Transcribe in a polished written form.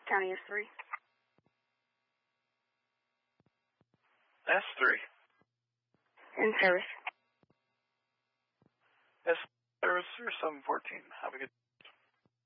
County S3. S3. In service. S service 714. Have a good